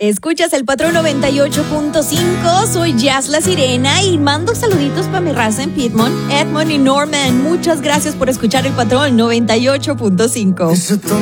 Escuchas el Patrón 98.5, soy Jazz la Sirena y mando saluditos para mi raza en Piedmont, Edmond y Norman. Muchas gracias por escuchar el Patrón 98.5.